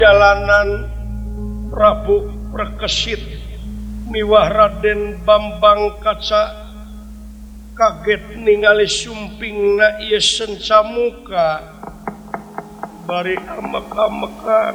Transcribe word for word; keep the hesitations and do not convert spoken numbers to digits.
jalanan Prabu Prekesit miwah Raden Bambang Kaca kaget ningali sumpingna ieu sencamuka bari amek-amekan